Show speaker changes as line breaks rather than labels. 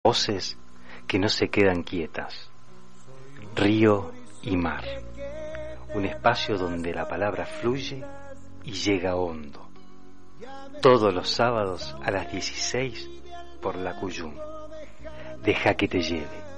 voces que no se quedan quietas. Río y mar, un espacio donde la palabra fluye y llega hondo. Todos los sábados a las 16 por la Cuyum. Deja que te lleve.